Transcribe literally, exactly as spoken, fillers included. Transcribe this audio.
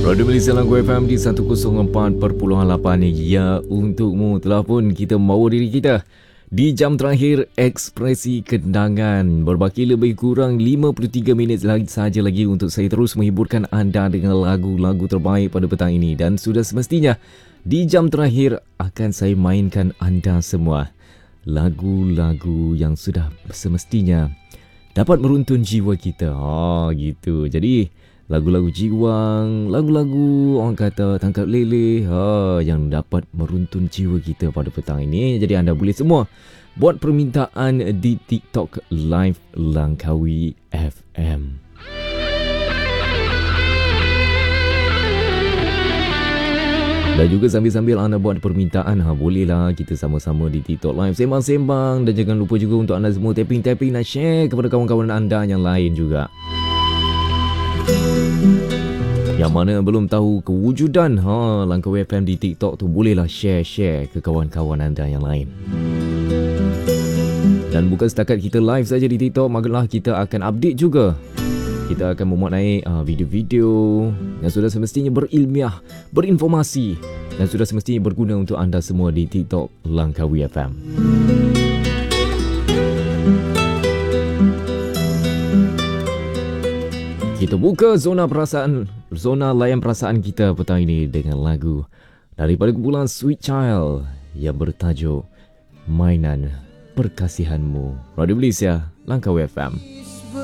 Radio Malaysia Langgu F M di seratus empat perpuluhan lapan. Ya, untukmu telah pun kita membawa diri kita di jam terakhir Ekspresi Kendangan. Berbaki lebih kurang lima puluh tiga minit lagi saja lagi untuk saya terus menghiburkan anda dengan lagu-lagu terbaik pada petang ini. Dan sudah semestinya di jam terakhir akan saya mainkan anda semua lagu-lagu yang sudah semestinya dapat meruntun jiwa kita. Oh, gitu. Jadi lagu-lagu jiwang, lagu-lagu orang kata tangkap leleh, ha, yang dapat meruntun jiwa kita pada petang ini. Jadi anda boleh semua buat permintaan di TikTok Live Langkawi F M. Dan juga sambil-sambil anda buat permintaan, ha, bolehlah kita sama-sama di TikTok Live sembang-sembang. Dan jangan lupa juga untuk anda semua tapping-tapping dan share kepada kawan-kawan anda yang lain juga. Yang mana belum tahu kewujudan ha, Langkawi F M di TikTok tu, bolehlah share-share ke kawan-kawan anda yang lain. Dan bukan setakat kita live saja di TikTok, malah kita akan update juga. Kita akan memuat naik uh, video-video yang sudah semestinya berilmiah, berinformasi dan sudah semestinya berguna untuk anda semua di TikTok Langkawi F M. Kita buka zona perasaan, zona layan perasaan kita petang ini dengan lagu daripada kumpulan Sweet Child yang bertajuk Mainan Perkasihanmu. Radio Malaysia, Langkawi F M.